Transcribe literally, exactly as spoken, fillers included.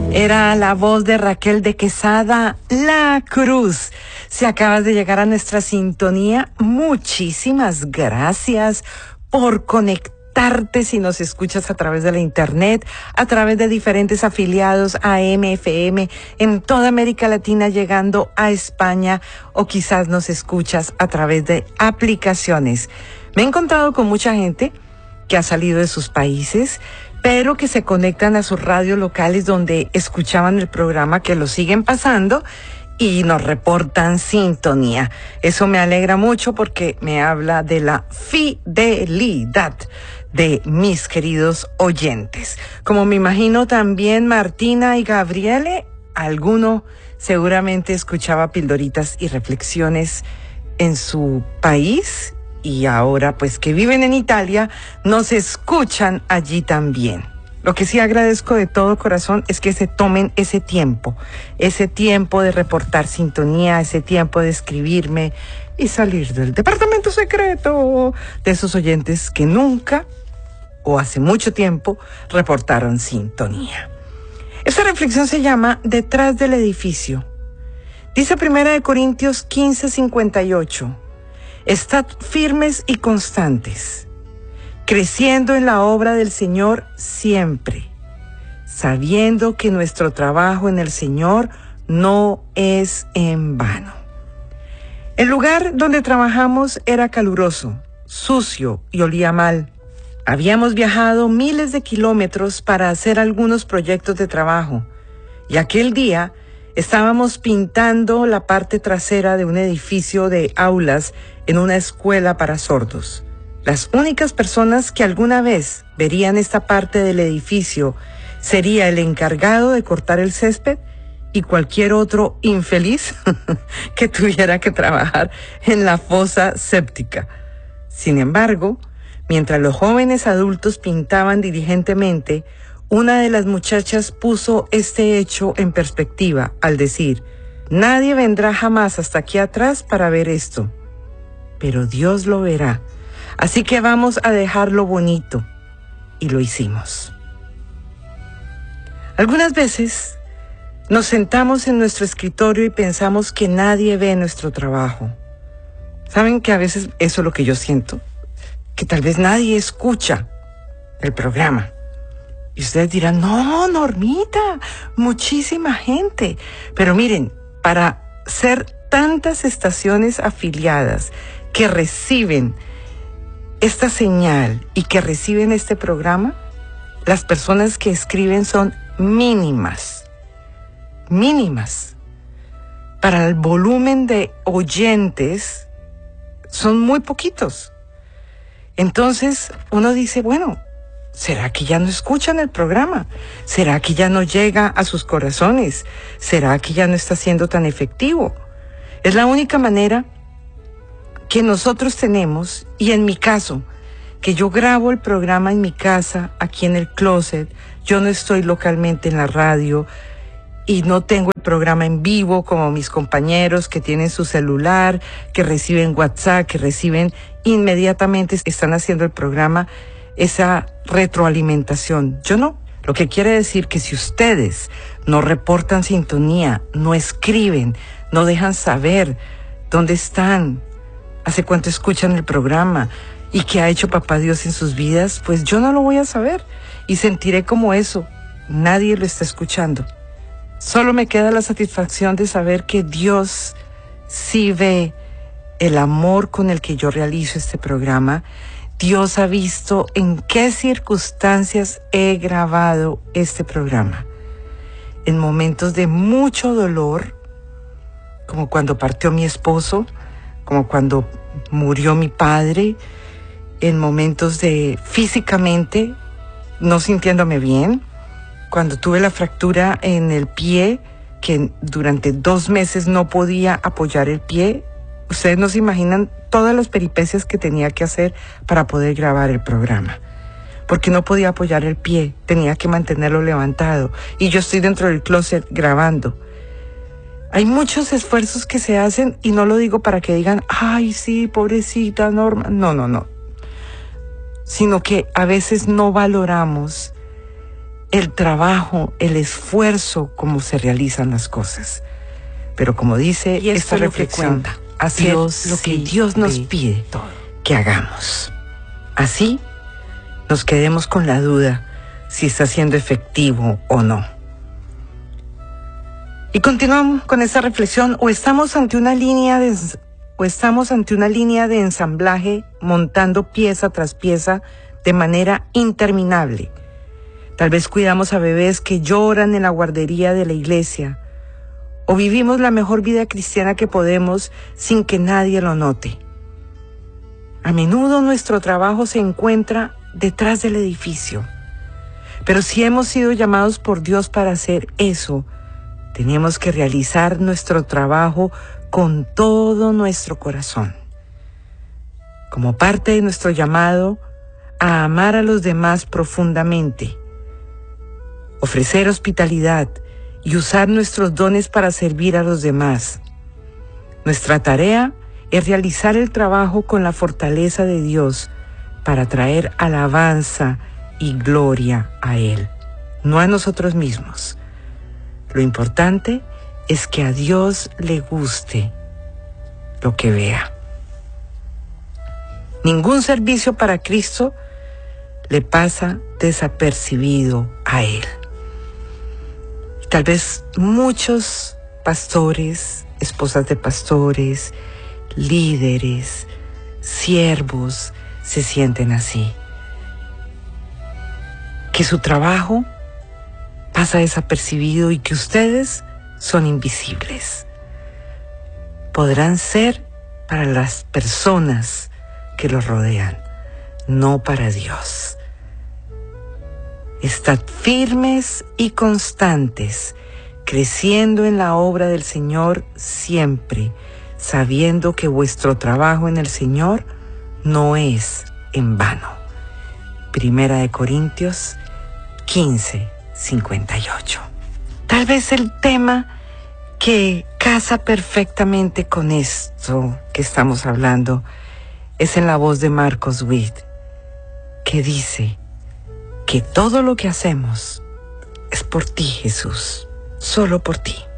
Era la voz de Raquel de Quesada, La Cruz. Si acabas de llegar a nuestra sintonía, muchísimas gracias por conectarte si nos escuchas a través de la internet, a través de diferentes afiliados A M, F M, en toda América Latina, llegando a España, o quizás nos escuchas a través de aplicaciones. Me he encontrado con mucha gente que ha salido de sus países, pero que se conectan a sus radios locales donde escuchaban el programa, que lo siguen pasando y nos reportan sintonía. Eso me alegra mucho porque me habla de la fidelidad de mis queridos oyentes. Como me imagino también Martina y Gabriele, alguno seguramente escuchaba Pildoritas y Reflexiones en su país, y ahora pues que viven en Italia, nos escuchan allí también. Lo que sí agradezco de todo corazón es que se tomen ese tiempo, ese tiempo de reportar sintonía, ese tiempo de escribirme y salir del departamento secreto de esos oyentes que nunca o hace mucho tiempo reportaron sintonía. Esta reflexión se llama Detrás del edificio. Dice Primera de Corintios quince cincuenta y ocho. Estad firmes y constantes, creciendo en la obra del Señor siempre, sabiendo que nuestro trabajo en el Señor no es en vano. El lugar donde trabajamos era caluroso, sucio y olía mal. Habíamos viajado miles de kilómetros para hacer algunos proyectos de trabajo, y aquel día estábamos pintando la parte trasera de un edificio de aulas en una escuela para sordos. Las únicas personas que alguna vez verían esta parte del edificio sería el encargado de cortar el césped y cualquier otro infeliz que tuviera que trabajar en la fosa séptica. Sin embargo, mientras los jóvenes adultos pintaban diligentemente, una de las muchachas puso este hecho en perspectiva al decir: nadie vendrá jamás hasta aquí atrás para ver esto, pero Dios lo verá. Así que vamos a dejarlo bonito. Y lo hicimos. Algunas veces nos sentamos en nuestro escritorio y pensamos que nadie ve nuestro trabajo. ¿Saben que a veces eso es lo que yo siento? Que tal vez nadie escucha el programa. Y ustedes dirán, no, Normita, muchísima gente. Pero miren, para ser tantas estaciones afiliadas que reciben esta señal y que reciben este programa, las personas que escriben son mínimas, mínimas. Para el volumen de oyentes son muy poquitos. Entonces uno dice, bueno, ¿será que ya no escuchan el programa? ¿Será que ya no llega a sus corazones? ¿Será que ya no está siendo tan efectivo? Es la única manera que nosotros tenemos, y en mi caso, que yo grabo el programa en mi casa, aquí en el closet. Yo no estoy localmente en la radio y no tengo el programa en vivo como mis compañeros que tienen su celular, que reciben WhatsApp, que reciben inmediatamente, están haciendo el programa, esa retroalimentación. Yo no. Lo que quiere decir que si ustedes no reportan sintonía, no escriben, no dejan saber dónde están, hace cuánto escuchan el programa y qué ha hecho Papá Dios en sus vidas, pues yo no lo voy a saber y sentiré como eso. Nadie lo está escuchando. Solo me queda la satisfacción de saber que Dios sí ve el amor con el que yo realizo este programa. Dios ha visto en qué circunstancias he grabado este programa. En momentos de mucho dolor, como cuando partió mi esposo, como cuando murió mi padre, en momentos de físicamente no sintiéndome bien, cuando tuve la fractura en el pie, que durante dos meses no podía apoyar el pie. Ustedes no se imaginan todas las peripecias que tenía que hacer para poder grabar el programa, porque no podía apoyar el pie, tenía que mantenerlo levantado, y yo estoy dentro del closet grabando. Hay muchos esfuerzos que se hacen, y no lo digo para que digan, ay, sí, pobrecita Norma. No, no, no. Sino que a veces no valoramos el trabajo, el esfuerzo, cómo se realizan las cosas. Pero como dice y esta reflexión, hacer Dios lo que sí Dios nos pide todo. que hagamos. Así nos quedemos con la duda si está siendo efectivo o no. Y continuamos con esta reflexión, o estamos ante una línea de o estamos ante una línea de ensamblaje montando pieza tras pieza de manera interminable. Tal vez cuidamos a bebés que lloran en la guardería de la iglesia, o vivimos la mejor vida cristiana que podemos sin que nadie lo note. A menudo nuestro trabajo se encuentra detrás del edificio, pero si hemos sido llamados por Dios para hacer eso, tenemos que realizar nuestro trabajo con todo nuestro corazón. Como parte de nuestro llamado a amar a los demás profundamente, ofrecer hospitalidad y usar nuestros dones para servir a los demás. Nuestra tarea es realizar el trabajo con la fortaleza de Dios para traer alabanza y gloria a Él, no a nosotros mismos. Lo importante es que a Dios le guste lo que vea. Ningún servicio para Cristo le pasa desapercibido a Él. Tal vez muchos pastores, esposas de pastores, líderes, siervos se sienten así. Que su trabajo pasa desapercibido y que ustedes son invisibles. Podrán ser para las personas que los rodean, no para Dios. Estad firmes y constantes, creciendo en la obra del Señor siempre, sabiendo que vuestro trabajo en el Señor no es en vano. Primera de Corintios quince, cincuenta y ocho. Tal vez el tema que casa perfectamente con esto que estamos hablando es en la voz de Marcos Witt, que dice que todo lo que hacemos es por ti, Jesús, solo por ti.